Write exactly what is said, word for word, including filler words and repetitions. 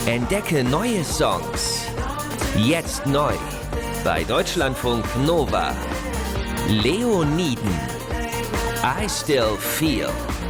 Entdecke neue Songs. Jetzt neu bei Deutschlandfunk Nova. Leoniden. I Still Feel.